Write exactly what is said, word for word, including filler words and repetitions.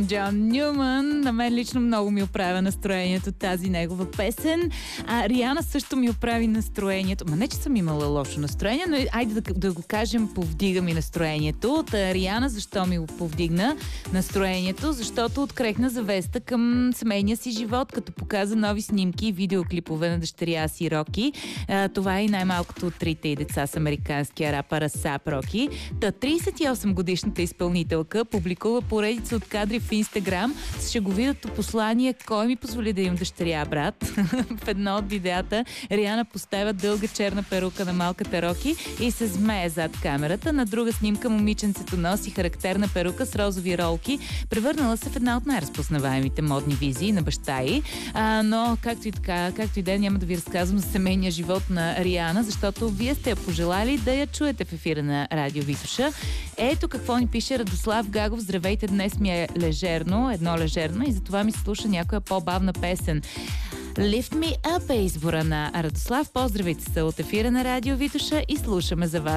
Джон Нюман. На мен лично много ми оправя настроението тази негова песен. А Риана също ми оправи настроението. Ма не, че съм имала лошо настроение, но айде да, да го кажем, повдига ми настроението. Та Риана защо ми го повдигна настроението? Защото открехна завеста към семейния си живот, като показа нови снимки и видеоклипове на дъщеря си Роки. А, това е и най-малкото от трите и деца с американския рапър Асап Роки. Та трийсет и осем годишната изпълнителка публикува поредица от кадри в Инстаграм с шеговитото послание: кой ми позволи да имам дъщеря, брат? В едно от видеята Риана поставя дълга черна перука на малката Роки и се змее зад камерата. На друга снимка момиченцето носи характерна перука с розови ролки, превърнала се в една от най-разпознаваемите модни визии на баща й. А, но, както и така, както и да е, няма да ви разказвам за семейния живот на Риана, защото вие сте я пожелали да я чуете в ефира на Радио Витоша. Ето какво ни пише Радослав Гагов: здравейте, днес ми е лежерно, едно лежерно и затова ми се слуша някоя по-бавна песен. Lift Me Up е избора на Радослав. Поздравите се от ефира на Радио Витоша и слушаме за вас